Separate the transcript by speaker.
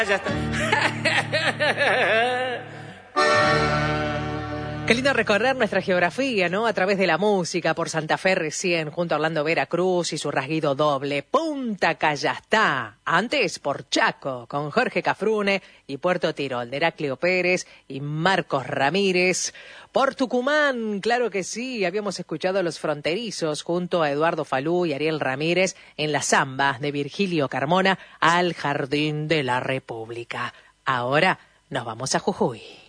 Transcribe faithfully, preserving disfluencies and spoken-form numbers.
Speaker 1: Ya está.
Speaker 2: Qué lindo recorrer nuestra geografía, ¿no? A través de la música, por Santa Fe recién, junto a Orlando Veracruz y su rasguido doble. Punta Callastá, antes por Chaco, con Jorge Cafrune y Puerto Tirol, de Heraclio Pérez y Marcos Ramírez. Por Tucumán, claro que sí, habíamos escuchado a Los Fronterizos junto a Eduardo Falú y Ariel Ramírez en la samba de Virgilio Carmona, Al Jardín de la República. Ahora nos vamos a Jujuy.